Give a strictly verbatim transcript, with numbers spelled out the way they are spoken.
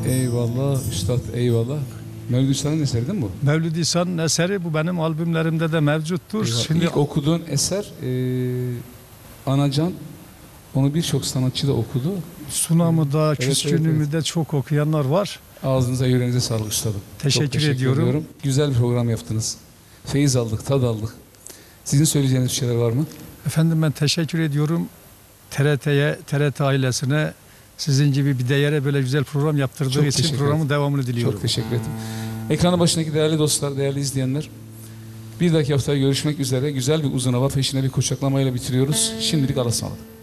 Eyvallah Üstad, eyvallah. Mevlid Üstad'ın eseri değil mi bu? Mevlid İsa'nın eseri bu, benim albümlerimde de mevcuttur. Eyvallah. Şimdi İlk okuduğun eser e, Anacan, onu birçok sanatçı da okudu. Sunamı da, Evet, Küskünümü evet, evet. de çok okuyanlar var. Ağzınıza yüreğinize sağlık üstadım. Teşekkür Çok teşekkür ediyorum. ediyorum. Güzel bir program yaptınız. Feyiz aldık, tad aldık. Sizin söyleyeceğiniz şeyler var mı? Efendim ben teşekkür ediyorum T R T'ye, T R T ailesine, sizin gibi bir değere böyle güzel program yaptırdığı Çok için teşekkür programın ederim. devamını diliyorum. Çok teşekkür ederim. Ekranı başındaki değerli dostlar, değerli izleyenler, bir dahaki haftaya görüşmek üzere. Güzel bir uzun hava peşine bir kucaklamayla bitiriyoruz. Şimdilik Allah'a ısmarladık.